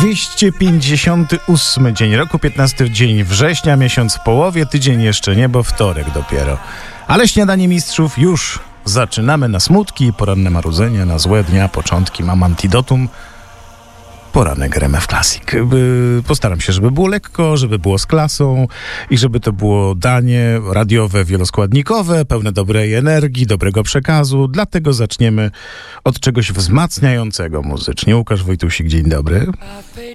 258 dzień roku, 15 dzień września, miesiąc w połowie, tydzień jeszcze nie, bo wtorek dopiero. Ale śniadanie mistrzów już zaczynamy na smutki, poranne marudzenie, na złe dnia, początki. Mam antidotum. Poranek RMF Classic. Postaram się, żeby było lekko, żeby było z klasą i żeby to było danie radiowe, wieloskładnikowe, pełne dobrej energii, dobrego przekazu. Dlatego zaczniemy od czegoś wzmacniającego muzycznie. Łukasz Wojtusik, dzień dobry.